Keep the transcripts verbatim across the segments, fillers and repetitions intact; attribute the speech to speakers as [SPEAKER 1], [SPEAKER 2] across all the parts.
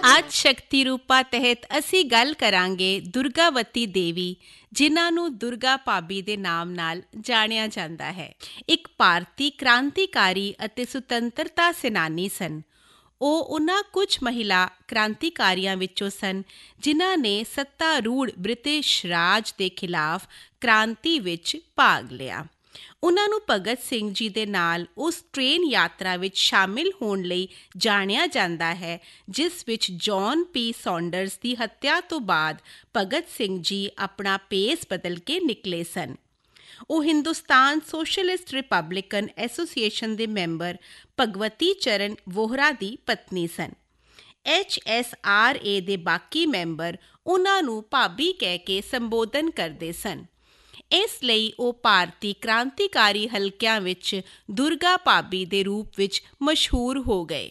[SPEAKER 1] ਅੱਜ ਸ਼ਕਤੀ ਰੂਪਾ ਤਹਿਤ ਅਸੀਂ ਗੱਲ ਕਰਾਂਗੇ ਦੁਰਗਾਵਤੀ ਦੇਵੀ, ਜਿਨ੍ਹਾਂ ਨੂੰ ਦੁਰਗਾ ਭਾਬੀ ਦੇ ਨਾਮ ਨਾਲ ਜਾਣਿਆ ਜਾਂਦਾ ਹੈ। ਇੱਕ ਭਾਰਤੀ ਕ੍ਰਾਂਤੀਕਾਰੀ ਅਤੇ ਸੁਤੰਤਰਤਾ ਸੈਨਾਨੀ ਸਨ। ਉਹ ਉਹਨਾਂ ਕੁਝ ਮਹਿਲਾ ਕ੍ਰਾਂਤੀਕਾਰੀਆਂ ਵਿੱਚੋਂ ਸਨ ਜਿਨ੍ਹਾਂ ਨੇ ਸੱਤਾਰੂੜ ਬ੍ਰਿਟਿਸ਼ ਰਾਜ ਦੇ ਖਿਲਾਫ ਕ੍ਰਾਂਤੀ ਵਿੱਚ ਭਾਗ ਲਿਆ। ਉਹਨਾਂ ਨੂੰ ਭਗਤ ਸਿੰਘ ਜੀ ਦੇ ਨਾਲ ਉਸ ਟ੍ਰੇਨ ਯਾਤਰਾ ਵਿੱਚ ਸ਼ਾਮਿਲ ਹੋਣ ਲਈ ਜਾਣਿਆ ਜਾਂਦਾ ਹੈ ਜਿਸ ਵਿੱਚ ਜੌਨ ਪੀ ਸੌਂਡਰਸ ਦੀ ਹੱਤਿਆ ਤੋਂ ਬਾਅਦ ਭਗਤ ਸਿੰਘ ਜੀ ਆਪਣਾ ਭੇਸ ਬਦਲ ਕੇ ਨਿਕਲੇ ਸਨ। ਉਹ ਹਿੰਦੁਸਤਾਨ ਸੋਸ਼ਲਿਸਟ ਰਿਪਬਲਿਕਨ ਐਸੋਸੀਏਸ਼ਨ ਦੇ ਮੈਂਬਰ ਭਗਵਤੀ ਚਰਨ ਵੋਹਰਾ ਦੀ ਪਤਨੀ ਸਨ। ਐਚ ਐਸ ਆਰ ਏ ਦੇ ਬਾਕੀ ਮੈਂਬਰ ਉਹਨਾਂ ਨੂੰ ਭਾਬੀ ਕਹਿ ਕੇ ਸੰਬੋਧਨ ਕਰਦੇ ਸਨ। ਇਸ ਲਈ ਉਹ ਭਾਰਤੀ ਕ੍ਰਾਂਤੀਕਾਰੀ ਹਲਕਿਆਂ ਵਿੱਚ ਦੁਰਗਾ ਭਾਬੀ ਦੇ ਰੂਪ ਵਿੱਚ ਮਸ਼ਹੂਰ ਹੋ ਗਏ।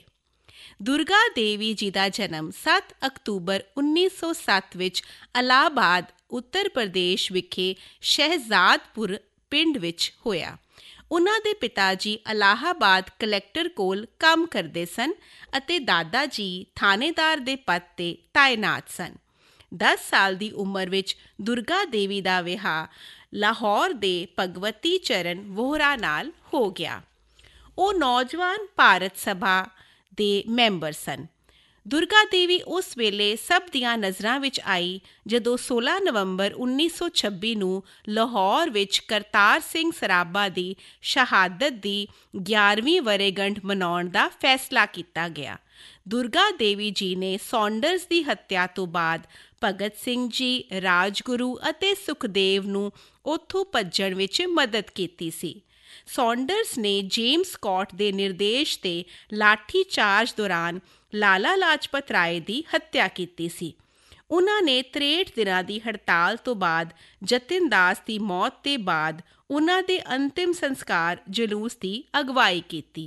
[SPEAKER 1] ਦੁਰਗਾ ਦੇਵੀ ਜੀ ਦਾ ਜਨਮ ਸੱਤ ਅਕਤੂਬਰ ਉੱਨੀ ਸੌ ਸੱਤ ਵਿੱਚ ਇਲਾਹਾਬਾਦ, ਉੱਤਰ ਪ੍ਰਦੇਸ਼ ਵਿਖੇ ਸ਼ਹਿਜ਼ਾਦਪੁਰ ਪਿੰਡ ਵਿੱਚ ਹੋਇਆ। ਉਹਨਾਂ ਦੇ ਪਿਤਾ ਜੀ ਇਲਾਹਾਬਾਦ ਕਲੈਕਟਰ ਕੋਲ ਕੰਮ ਕਰਦੇ ਸਨ ਅਤੇ ਦਾਦਾ ਜੀ ਥਾਣੇਦਾਰ ਦੇ ਪਦ 'ਤੇ ਤਾਇਨਾਤ ਸਨ। ਦਸ ਸਾਲ ਦੀ ਉਮਰ ਵਿੱਚ ਦੁਰਗਾ ਦੇਵੀ ਦਾ ਵਿਆਹ ਲਾਹੌਰ ਦੇ ਭਗਵਤੀ ਚਰਨ ਵੋਹਰਾ ਨਾਲ ਹੋ ਗਿਆ। ਉਹ ਨੌਜਵਾਨ ਭਾਰਤ ਸਭਾ ਦੇ ਮੈਂਬਰ ਸਨ। ਦੁਰਗਾ ਦੇਵੀ ਉਸ ਵੇਲੇ ਸਭ ਦੀਆਂ ਨਜ਼ਰਾਂ ਵਿੱਚ ਆਈ ਜਦੋਂ ਸੋਲਾਂ ਨਵੰਬਰ ਉੱਨੀ ਸੌ ਛੱਬੀ ਨੂੰ ਲਾਹੌਰ ਵਿੱਚ ਕਰਤਾਰ ਸਿੰਘ ਸਰਾਭਾ ਦੀ ਸ਼ਹਾਦਤ ਦੀ ਗਿਆਰਵੀਂ ਵਰ੍ਹੇਗੰਢ ਮਨਾਉਣ ਦਾ ਫੈਸਲਾ ਕੀਤਾ ਗਿਆ। ਦੁਰਗਾ ਦੇਵੀ ਜੀ ਨੇ ਸੌਂਡਰਸ ਦੀ ਹੱਤਿਆ ਤੋਂ ਬਾਅਦ ਭਗਤ ਸਿੰਘ ਜੀ, ਰਾਜਗੁਰੂ ਅਤੇ ਸੁਖਦੇਵ ਨੂੰ ਉੱਥੋਂ ਭੱਜਣ ਵਿੱਚ ਮਦਦ ਕੀਤੀ ਸੀ। ਸੌਂਡਰਸ ਨੇ ਜੇਮਸ ਸਕੌਟ ਦੇ ਨਿਰਦੇਸ਼ 'ਤੇ ਲਾਠੀ ਚਾਰਜ ਦੌਰਾਨ ਲਾਲਾ ਲਾਜਪਤ ਰਾਏ ਦੀ ਹੱਤਿਆ ਕੀਤੀ ਸੀ। ਉਹਨਾਂ ਨੇ ਤ੍ਰੇਹਠ ਦਿਨਾਂ ਦੀ ਹੜਤਾਲ ਤੋਂ ਬਾਅਦ ਜਤਿਨ ਦਾਸ ਦੀ ਮੌਤ ਦੇ ਬਾਅਦ ਉਹਨਾਂ ਦੇ ਅੰਤਿਮ ਸੰਸਕਾਰ ਜਲੂਸ ਦੀ ਅਗਵਾਈ ਕੀਤੀ।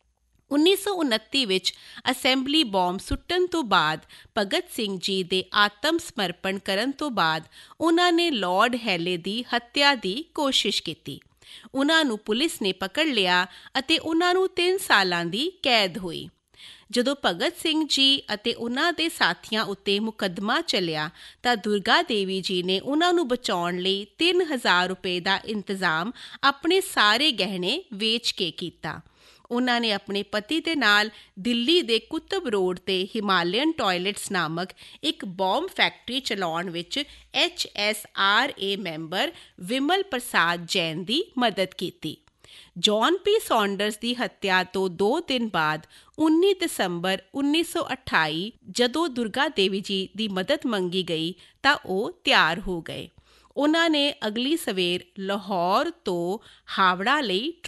[SPEAKER 1] ਉੱਨੀ ਸੌ ਉਨੱਤੀ ਵਿੱਚ ਅਸੈਂਬਲੀ ਬੰਬ ਸੁੱਟਣ ਤੋਂ ਬਾਅਦ ਭਗਤ ਸਿੰਘ ਜੀ ਦੇ ਆਤਮ ਸਮਰਪਣ ਕਰਨ ਤੋਂ ਬਾਅਦ ਉਹਨਾਂ ਨੇ ਲਾਰਡ ਹੈਲੇ ਦੀ ਹੱਤਿਆ ਦੀ ਕੋਸ਼ਿਸ਼ ਕੀਤੀ। ਉਹਨਾਂ ਨੂੰ ਪੁਲਿਸ ਨੇ ਪਕੜ ਲਿਆ ਅਤੇ ਉਹਨਾਂ ਨੂੰ ਤਿੰਨ ਸਾਲਾਂ ਦੀ ਕੈਦ ਹੋਈ। ਜਦੋਂ ਭਗਤ ਸਿੰਘ ਜੀ ਅਤੇ ਉਹਨਾਂ ਦੇ ਸਾਥੀਆਂ ਉੱਤੇ ਮੁਕੱਦਮਾ ਚੱਲਿਆ ਤਾਂ ਦੁਰਗਾ ਦੇਵੀ ਜੀ ਨੇ ਉਹਨਾਂ ਨੂੰ ਬਚਾਉਣ ਲਈ ਤਿੰਨ ਹਜ਼ਾਰ ਰੁਪਏ ਦਾ ਇੰਤਜ਼ਾਮ ਆਪਣੇ ਸਾਰੇ ਗਹਿਣੇ ਵੇਚ ਕੇ ਕੀਤਾ। ਉਹਨਾਂ ਨੇ ਆਪਣੇ ਪਤੀ ਦੇ ਨਾਲ ਦਿੱਲੀ ਦੇ ਕੁਤਬ ਰੋਡ 'ਤੇ ਹਿਮਾਲਯਨ ਟਾਇਲਟਸ ਨਾਮਕ ਇੱਕ ਬੰਬ ਫੈਕਟਰੀ ਚਲਾਉਣ ਵਿੱਚ H S R A member Vimal ਪ੍ਰਸਾਦ ਜੈਨ ਦੀ ਮਦਦ ਕੀਤੀ। ਜੌਨ ਪੀ ਸੌਂਡਰਸ ਦੀ ਹੱਤਿਆ ਤੋਂ ਦੋ ਦਿਨ ਬਾਅਦ ਉੱਨੀ ਦਸੰਬਰ ਉੱਨੀ ਸੌ ਅਠਾਈ ਜਦੋਂ ਦੁਰਗਾ ਦੇਵੀ ਜੀ ਦੀ ਮਦਦ ਮੰਗੀ ਗਈ ਤਾਂ ਉਹ ਤਿਆਰ ਹੋ ਗਏ। ਉਹਨਾਂ ਨੇ ਅਗਲੀ ਸਵੇਰ ਲਾਹੌਰ ਤੋਂ ਹਾਵੜਾ ਲਈ